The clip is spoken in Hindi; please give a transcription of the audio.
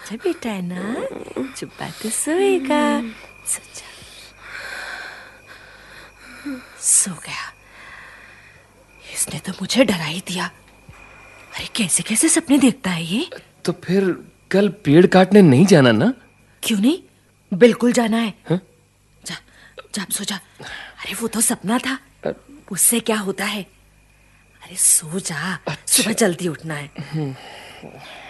अच्छा बेटा है ना, चुप्पा तो सोएगा। सो जा, सो गया। इसने तो मुझे डरा ही दिया। अरे कैसे कैसे सपने देखता है ये। तो फिर कल पेड़ काटने नहीं जाना ना? क्यों नहीं, बिल्कुल जाना है। हा? जा जा, सो जा। अरे वो तो सपना था, उससे क्या होता है। अरे सो जा, अच्छा। सुबह जल्दी उठना है।